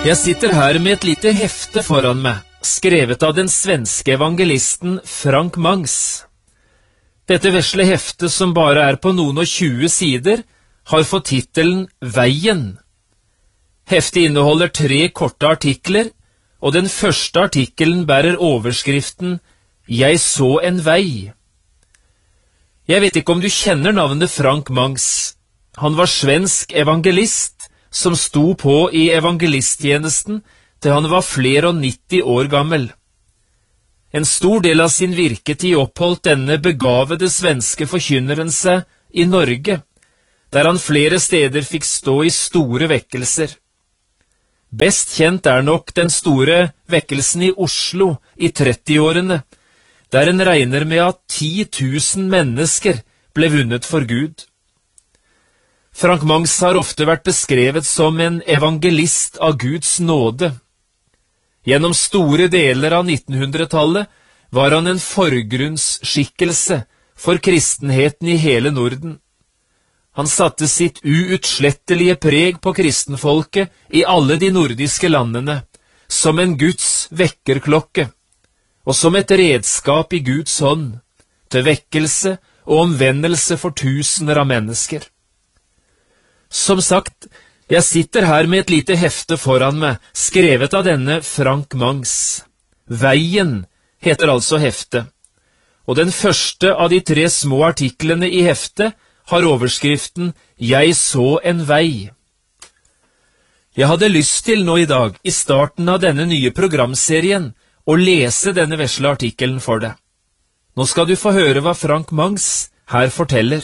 Jeg sitter her med et lite hefte foran meg, skrevet av den svenske evangelisten Frank Mangs. Dette vesle heftet, som bare er på noen og 20 sider, har fått titelen Veien. Heftet inneholder 3 korte artikler, og den første artikkelen bærer overskriften «Jeg så en vei». Jeg vet ikke om du kjenner navnet Frank Mangs. Han var svensk evangelist, som sto på i evangelisttjenesten til han var flere og 90 år gammel. En stor del av sin virketid oppholdt denne begavede svenske forkynneren seg i Norge, der han flere steder fikk stå i store vekkelser. Best kjent er nok den store vekkelsen i Oslo i 30-årene, der en regner med at 10 000 mennesker ble vunnet for Gud. Frank Mangs har ofte vært beskrevet som en evangelist av Guds nåde. Gjennom store deler av 1900-tallet var han en forgrunnsskikkelse for kristenheten i hele Norden. Han satte sitt uutslettelige preg på kristenfolket i alle de nordiske landene, som en Guds vekkerklokke, og som et redskap i Guds hånd, til vekkelse og omvendelse for tusener av mennesker. Som sagt, jeg sitter her med et lite hefte foran meg, skrevet av denne Frank Mangs. Veien heter altså heftet, og den første av de 3 små artiklene i heftet har overskriften «Jeg så en vei». Jeg hadde lyst til nå i dag, i starten av denne nye programserien, å lese denne vesle artikkelen for deg. Nå skal du få høre hva Frank Mangs her forteller.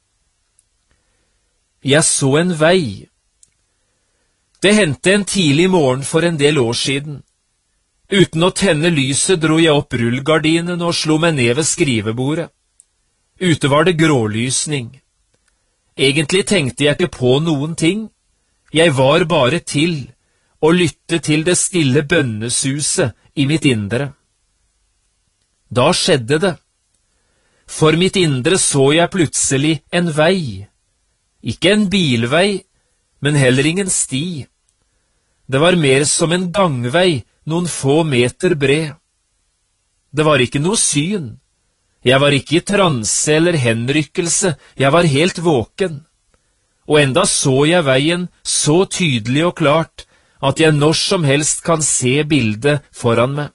Jeg så en vei. Det hendte en tidlig morgen for en del år siden. Uten å tenne lyset dro jeg opp rullegardinen og slo meg ned ved skrivebordet. Ute var det grålysning. Egentlig tenkte jeg ikke på noen ting. Jeg var bare til og lyttet til det stille bønnesuset i mitt indre. Da skjedde det. For mitt indre så jeg plutselig en vei. Ikke en bilvei, men heller ingen sti. Det var mer som en gangvei, noen få meter bred. Det var ikke noe syn. Jeg var ikke i transe eller henrykkelse, jeg var helt våken. Og enda så jeg veien så tydelig og klart, at jeg når som helst kan se bildet foran meg.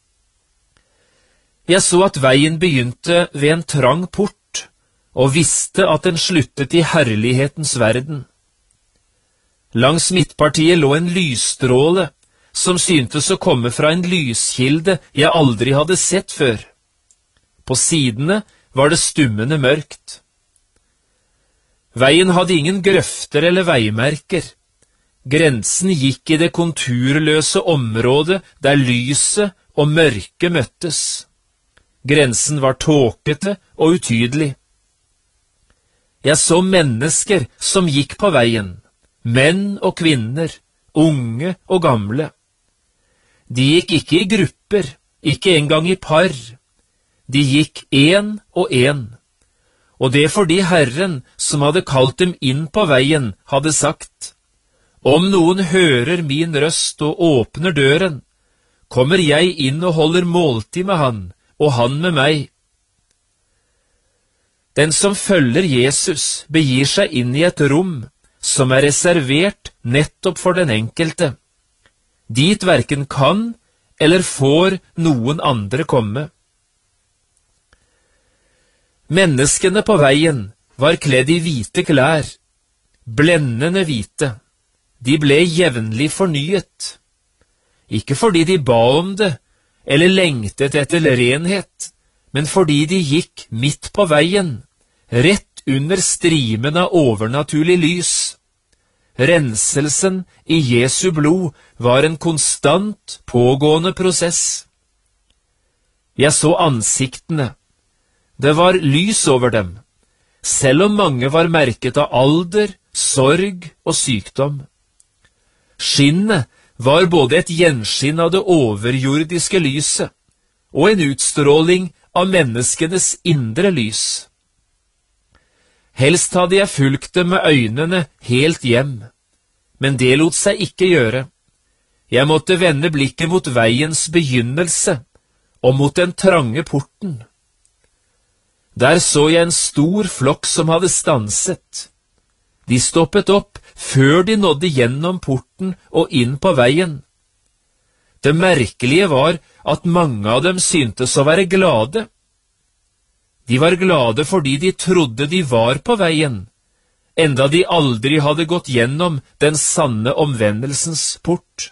Jeg så at veien begynte ved en trang port, og visste at den sluttet i herlighetens verden. Langs midtpartiet lå en lysstråle, som syntes å komme fra en lyskilde jeg aldri hadde sett før. På sidene var det stummende mørkt. Veien hadde ingen grøfter eller veimerker. Grensen gikk i det konturløse området der lyset og mørket møttes. Grensen var tåkete og utydelig. Jeg så mennesker som gikk på veien, menn og kvinner, unge og gamle. De gikk ikke i grupper, ikke engang i par. De gikk en og en. Og det fordi Herren, som hadde kalt dem inn på veien, hadde sagt, «Om noen hører min røst og åpner døren, kommer jeg inn og holder måltid med han, og han med meg.» Den som følger Jesus begir seg inn i et rom som er reservert nettopp for den enkelte. Dit hverken kan eller får noen andre komme. Menneskene på veien var kledd i hvite klær, blendende hvite. De ble jevnlig fornyet. Ikke fordi de ba om det, eller lengtet etter renhet, men fordi de gikk midt på veien, rett under strimen av overnaturlig lys. Renselsen i Jesu blod var en konstant pågående prosess. Jeg så ansiktene. Det var lys over dem, selv om mange var merket av alder, sorg og sykdom. Skinnet var både et gjenskinn av det overjordiske lyset og en utstråling av menneskenes indre lys. Helst hadde jeg fulgt det med øynene helt hjem, men det lot seg ikke gjøre. Jeg måtte vende blikket mot veiens begynnelse og mot den trange porten. Der så jeg en stor flokk som hadde stanset. De stoppet opp før de nådde gjennom porten og inn på veien. Det merkelige var at mange av dem syntes å være glade. De var glade fordi de trodde de var på veien, enda de aldri hadde gått gjennom den sanne omvendelsens port.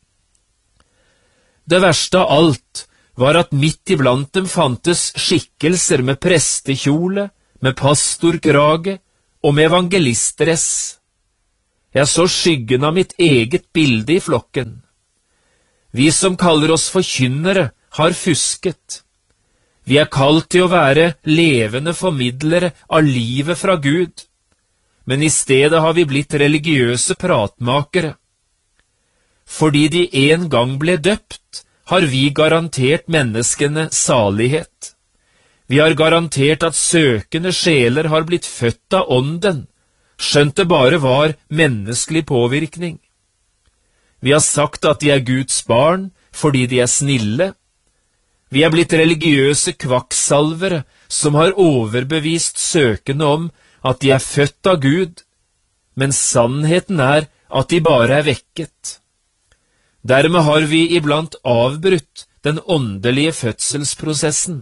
Det verste av alt var at midt iblant dem fantes skikkelser med prestekjole, med pastorkrage og med evangelistdress. Jeg så skyggen av mitt eget bilde i flokken. Vi som kaller oss forkynnere, har fusket. Vi er kalt til å være levende formidlere av livet fra Gud, men i stedet har vi blitt religiøse pratmakere. Fordi de en gang ble døpt, har vi garantert menneskene salighet. Vi har garantert at søkende sjeler har blitt født av ånden, skjønt det bare var menneskelig påvirkning. Vi har sagt at de er Guds barn fordi de er snille. Vi er blitt religiøse kvakksalvere som har overbevist søkende om at de er født av Gud, men sannheten er at de bare er vekket. Dermed har vi iblant avbrutt den åndelige fødselsprosessen.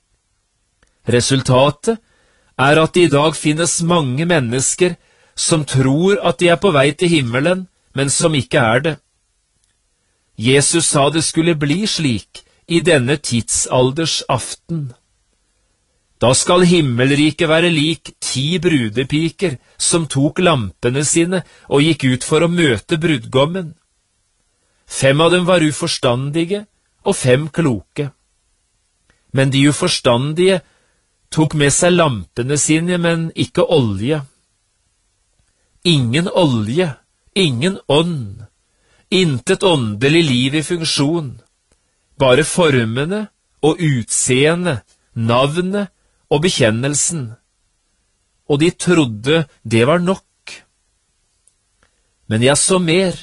Resultatet er at det i dag finnes mange mennesker som tror at de er på vei til himmelen, men som ikke er det. Jesus sa det skulle bli slik i denne tidsalders aften. Da skal himmelriket være lik 10 brudepiker som tok lampene sine og gikk ut for å møte brudgommen. 5 av dem var uforstandige og 5 kloke. Men de uforstandige tok med seg lampene sine, men ikke olje. Ingen olje, ingen ånd, intet åndelig liv i funksjon, bare formene og utseende, navnet og bekjennelsen. Og de trodde det var nok. Men jeg så mer.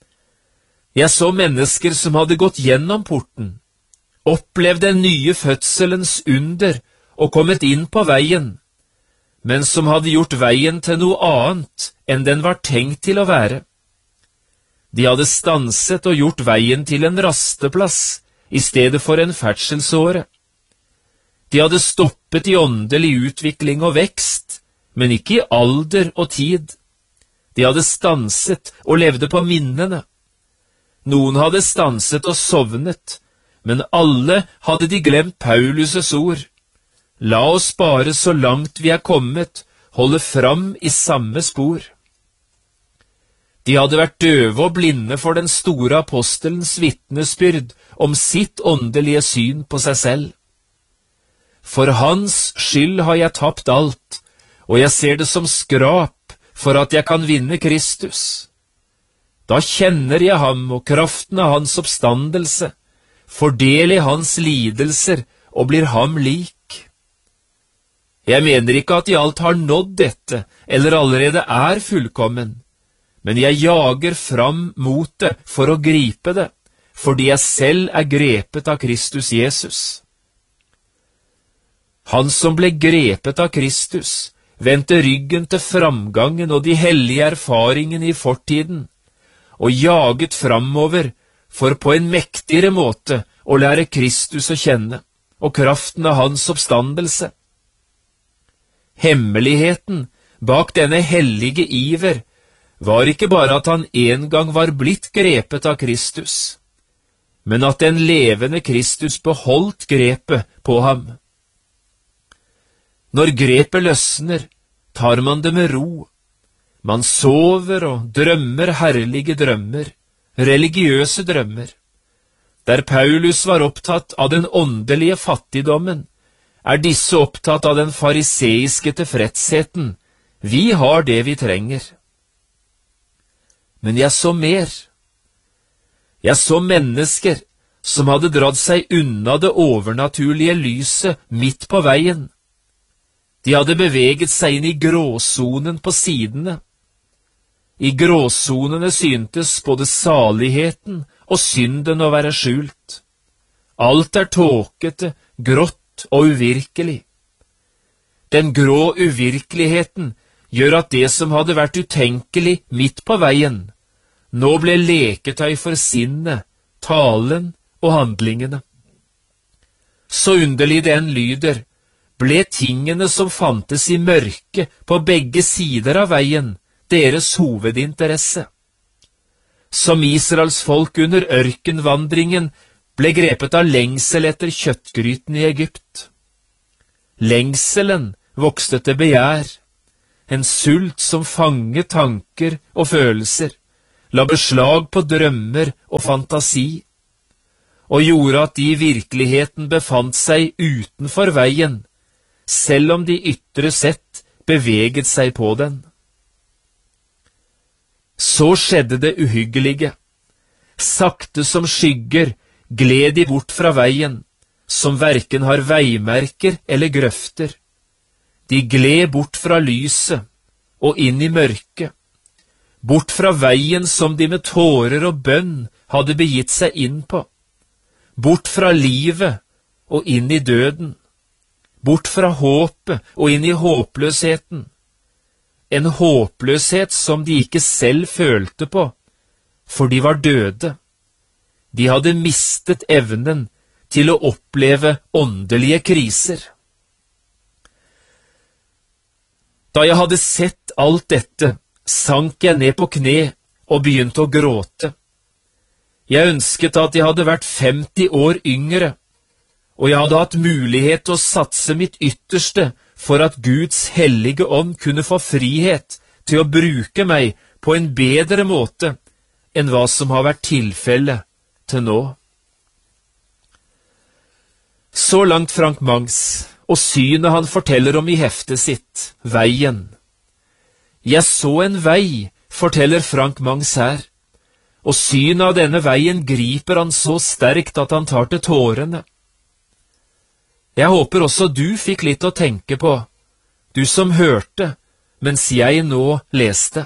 Jeg så mennesker som hadde gått gjennom porten, opplevd den nye fødselens under og kommet inn på veien, men som hadde gjort veien til noe annet enn den var tenkt til å være. De hadde stanset og gjort veien til en rasteplass i stedet for en ferdselsåre. De hadde stoppet i åndelig utvikling og vekst, men ikke i alder og tid. De hadde stanset og levde på minnene. Noen hadde stanset og sovnet, men alle hadde de glemt Paulus' ord. La oss bare så langt vi er kommet, holde fram i samme spor. De hadde vært døve og blinde for den store apostelens vitnesbyrd om sitt åndelige syn på seg selv. For hans skyld har jeg tapt alt, og jeg ser det som skrap for at jeg kan vinne Kristus. Da kjenner jeg ham og kraften av hans oppstandelse, får del i hans lidelser og blir ham lik. Jeg mener ikke at jeg alt har nådd dette, eller allerede er fullkommen, men jeg jager fram mot det for å gripe det, fordi jeg selv er grepet av Kristus Jesus. Han som ble grepet av Kristus, vendte ryggen til framgangen og de hellige erfaringene i fortiden, og jaget framover for på en mektigere måte å lære Kristus å kjenne, og kraften av hans oppstandelse. Hemmeligheten bak denne hellige iver var ikke bare at han en gang var blitt grepet av Kristus, men at den levende Kristus beholdt grepet på ham. Når grepet løsner, tar man det med ro. Man sover og drømmer herlige drømmer, religiøse drømmer. Der Paulus var opptatt av den åndelige fattigdommen, er disse opptatt av den fariseiske tilfredsheten. Vi har det vi trenger. Men jeg så mer. Jeg så mennesker som hadde dratt seg unna det overnaturlige lyset midt på veien. De hadde beveget seg inn i gråsonen på sidene. I gråsonene syntes både saligheten og synden å være skjult. Alt er tåkete, grått og uvirkelig. Den grå uvirkeligheten gjør at det som hadde vært utenkelig midt på veien, nå ble leketøy for sinnet, talen og handlingene. Så underlig det enn lyder, ble tingene som fantes i mørket på begge sider av veien deres hovedinteresse. Som Israels folk under ørkenvandringen ble grepet av lengsel etter kjøttgryten i Egypt. Lengselen vokste til begjær, en sult som fanget tanker og følelser, la beslag på drømmer og fantasi, og gjorde at de i virkeligheten befant seg utenfor veien, selv om de ytre sett beveget seg på den. Så skjedde det uhyggelige. Sakte som skygger gled de bort fra veien, som hverken har veimerker eller grøfter. De gled bort fra lyset og inn i mørket, bort fra veien som de med tårer og bønn hadde begitt seg inn på, bort fra livet og inn i døden, bort fra håpet og inn i håpløsheten, en håpløshet som de ikke selv følte på, for de var døde. De hadde mistet evnen til å oppleve åndelige kriser. Da jeg hadde sett alt dette, sank jeg ned på kne og begynte å gråte. Jeg ønsket at jeg hadde vært 50 år yngre, og jeg hadde hatt mulighet til å satse mitt ytterste for at Guds hellige ånd kunne få frihet til å bruke meg på en bedre måte enn hva som har vært tilfellet til nå. Så langt Frank Mangs, og synet han forteller om i heftet sitt, veien. Jeg så en vei, forteller Frank Mangs her, og synet av denne veien griper han så sterkt at han tar til tårene. Jeg håper også du fikk litt å tenke på, du som hørte, mens jeg nå leste.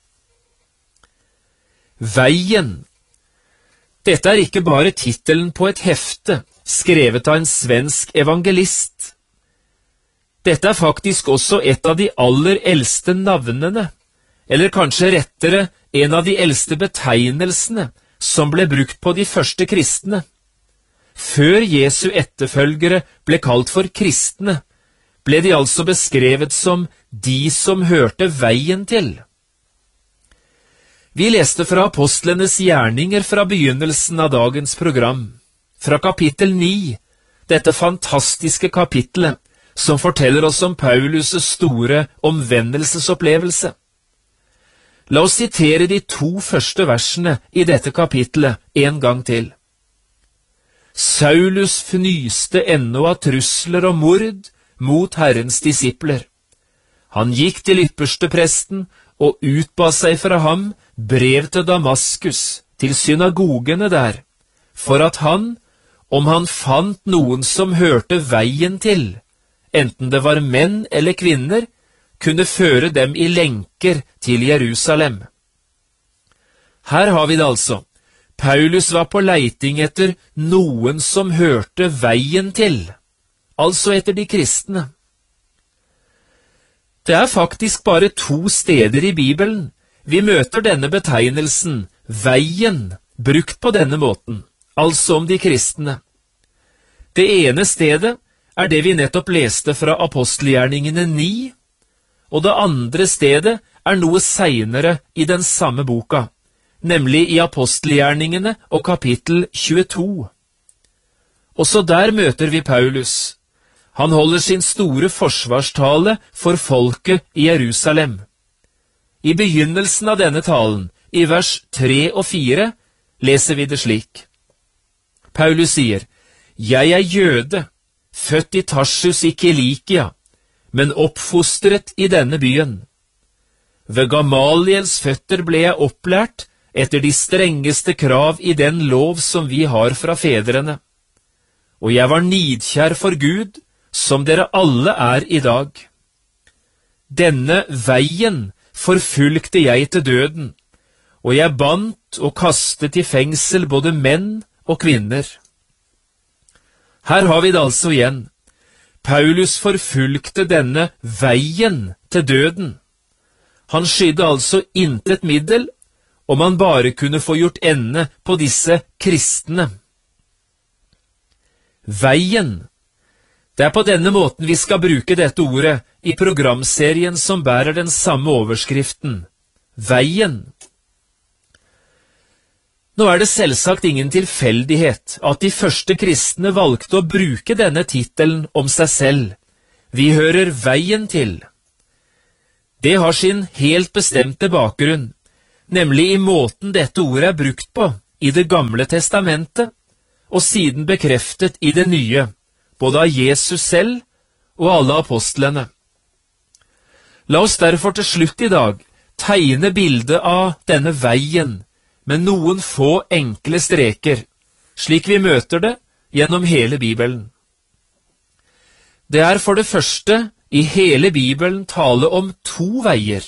Veien. Dette er ikke bare titelen på et hefte, skrevet av en svensk evangelist. Dette er faktisk også et av de aller eldste navnene, eller kanskje rettere en av de eldste betegnelsene som ble brukt på de første kristne. Før Jesu etterfølgere ble kalt for kristne, ble de altså beskrevet som de som hørte veien til. Vi leste fra apostlenes gjerninger fra begynnelsen av dagens program, fra kapittel 9, dette fantastiske kapittelet som forteller oss om Paulus' store omvendelsesopplevelse. La oss sitere de 2 første versene i dette kapittelet en gang til. Saulus fnyste ennå av trusler og mord mot Herrens disipler. Han gikk til ypperstepresten og utba seg fra ham brev til Damaskus, til synagogene der, for at han, om han fant noen som hørte veien til, enten det var menn eller kvinner, kunne føre dem i lenker til Jerusalem. Her har vi det altså. Paulus var på leiting etter noen som hørte veien til, altså etter de kristne. Det er faktisk bare 2 steder i Bibelen vi møter denne betegnelsen, veien, brukt på denne måten, altså om de kristne. Det ene stedet er det vi nettopp leste fra apostelgjerningene 9, og det andre stedet er noe senere i den samme boka, nemlig i apostelgjerningene og kapittel 22. Også der møter vi Paulus. Han holder sin store forsvarstale for folket i Jerusalem. I begynnelsen av denne talen, i vers 3 og 4, leser vi det slik. Paulus sier, «Jeg er jøde, født i Tarsus i Kilikia, men oppfostret i denne byen. Ved Gamaliels føtter ble jeg opplært etter de strengeste krav i den lov som vi har fra fedrene. Og jeg var nidkjær for Gud, som dere alle er i dag. Denne veien forfulgte jeg til døden, og jeg bandt og kastet i fengsel både menn og kvinner. Her har vi det altså igjen. Paulus forfulgte denne veien til døden. Han skydde altså intet middel, om han bare kunne få gjort ende på disse kristne. Veien. Det er på denne måten vi skal bruke dette ordet i programserien som bærer den samme overskriften. Veien. Nå er det selvsagt ingen tilfeldighet at de første kristne valgte å bruke denne titelen om seg selv. Vi hører veien til. Det har sin helt bestemte bakgrunn, nemlig i måten dette ordet er brukt på i Det gamle testamentet, og siden bekreftet i det nye, både av Jesus selv og alle apostlene. La oss derfor til slutt i dag tegne bildet av denne veien med noen få enkle streker, slik vi møter det gjennom hele Bibelen. Det er for det første i hele Bibelen tale om to veier.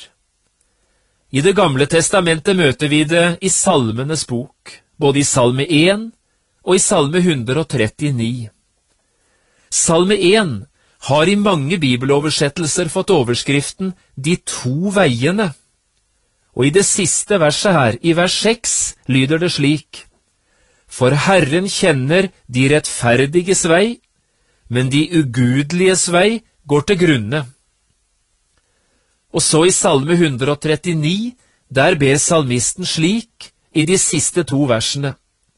I Det gamle testamentet møter vi det i Salmenes bok, både i Salme 1 og i Salme 139. Salme 1 har i mange bibeloversettelser fått overskriften «De to veiene». Og i det siste verset her, i vers 6, lyder det slik: For Herren kjenner de rettferdiges vei, men de ugudeliges vei går til grunne. Og så i Salme 139, der ber salmisten slik i de siste to versene: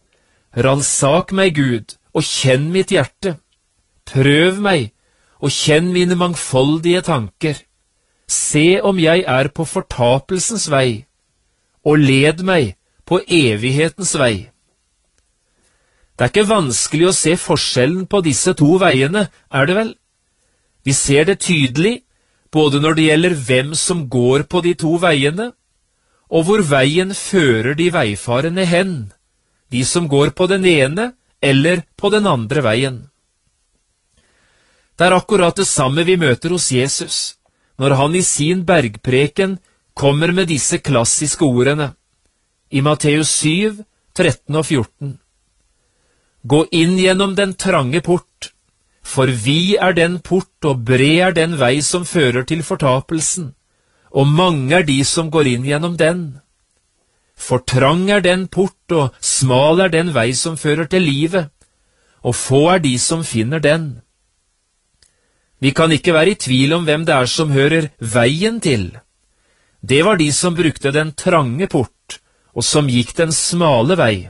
Ransak meg, Gud, og kjenn mitt hjerte. Prøv meg, og kjenn mine mangfoldige tanker. Se om jeg er på fortapelsens vei, og led meg på evighetens vei. Det er ikke vanskelig å se forskjellen på disse to veiene, er det vel? Vi ser det tydelig, både når det gjelder hvem som går på de to veiene, og hvor veien fører de veifarende hen, de som går på den ene eller på den andre veien. Det er akkurat det samme vi møter hos Jesus, når han i sin bergpreken kommer med disse klassiske ordene, i Matteus 7, 13 og 14. Gå inn gjennom den trange port, for vi er den port, og bred er den vei som fører til fortapelsen, og mange er de som går inn gjennom den. For trang er den port, og smal er den vei som fører til livet, og få er de som finner den. Vi kan ikke være i tvil om hvem det er som hører veien til. Det var de som brukte den trange port, og som gikk den smale vei.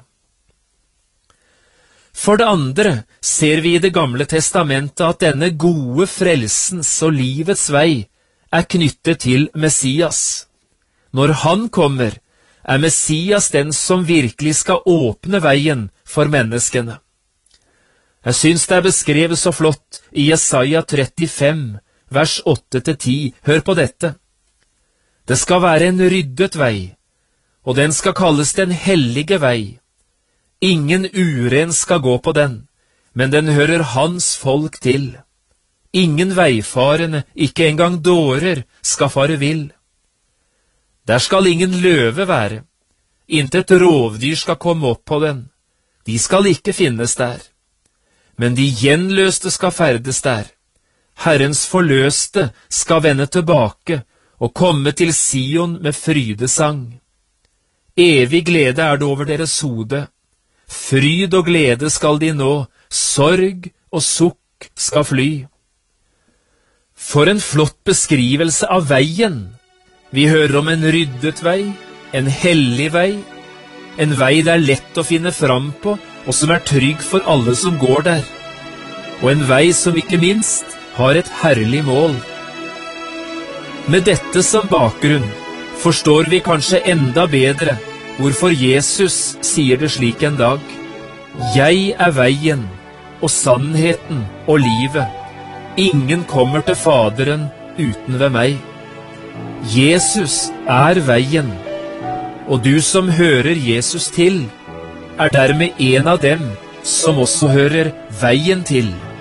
For det andre ser vi i Det gamle testamentet at denne gode frelsens og livets vei er knyttet til Messias. Når han kommer, er Messias den som virkelig skal åpne veien for menneskene. Jeg synes det er beskrevet så flott i Jesaja 35, vers 8-10. Hør på dette. Det skal være en ryddet vei, og den skal kalles den hellige vei. Ingen uren skal gå på den, men den hører hans folk til. Ingen veifarende, ikke engang dårer, skal fare vill. Der skal ingen løve være. Intet rovdyr skal komme opp på den. De skal ikke finnes der. Men de gjenløste skal ferdes der. Herrens forløste skal vende tilbake og komme til Sion med frydesang. Evig glede er det over deres hode. Fryd og glede skal de nå, sorg og sukk skal fly. For en flott beskrivelse av veien. Vi hører om en ryddet vei, en hellig vei, en vei det er lett å finne fram på, og som er trygg for alle som går der, og en vei som ikke minst har et herlig mål. Med dette som bakgrunn forstår vi kanskje enda bedre hvorfor Jesus sier det slik en dag: Jeg er veien og sannheten og livet. Ingen kommer til Faderen uten ved meg. Jesus er veien, og du som hører Jesus til, er dermed en av dem som også hører veien til.